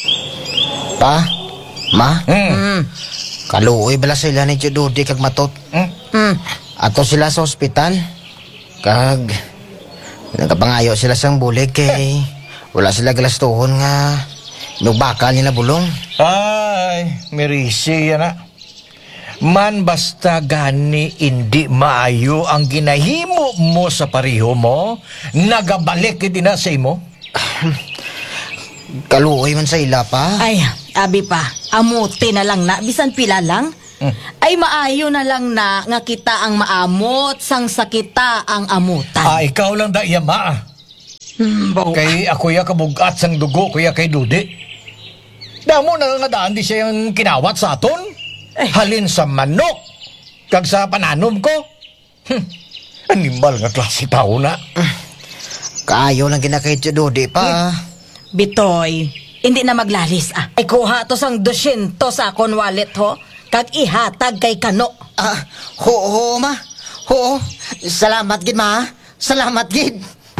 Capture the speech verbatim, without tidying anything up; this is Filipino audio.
Pa, ma, Hmm. kaluoy bala sila ni Jududi kag matot. Hmm? Mm. Ato sila sa ospital. Kag nagapangayo sila sang bulig kay wala sila galastuhon nga nugbakal nila bulong. Ay, Merisi yan na. Man basta gani hindi maayo ang ginahimo mo sa pariho mo, nagabalik iti na sa imo. Kaluoy man sa ila pa. Ay, abi pa, amuti na lang na, bisan pila lang. Hmm. Ay, maayo na lang na nga kita ang maamot, sang sakita ang amutan. Ah, ikaw lang da yama. Hmm, bawa. Kay ako ya kabugat sang dugo kuya kay Dudi. Damo na nga daan di siya yung kinawat sa aton. Halin sa manok kag sa pananom ko. Hm, animal nga klase tao na. Kaayo lang ginakay Jududi pa. Bitoy, hindi na maglalis ah. Ay, kuha to sang dosyentos sa akon wallet ho, kag ihatag kay Kano. Ah, ho, ho, ma. Ho, salamat gid ma. Salamat gid.